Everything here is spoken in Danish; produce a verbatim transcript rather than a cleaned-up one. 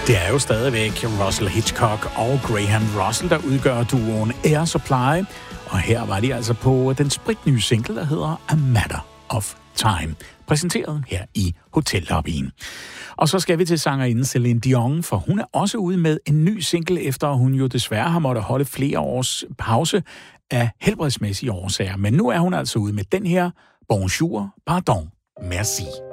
Det er jo stadigvæk Russell Hitchcock og Graham Russell, der udgør duoen Air Supply. Og her var de altså på den spritnye single, der hedder A Matter of Time, præsenteret her i hotellobbyen. Og så skal vi til sangerinden Celine Dion, for hun er også ude med en ny single, efter hun jo desværre har måttet holde flere års pause af helbredsmæssige årsager. Men nu er hun altså ude med den her Bonjour, Pardon, Merci.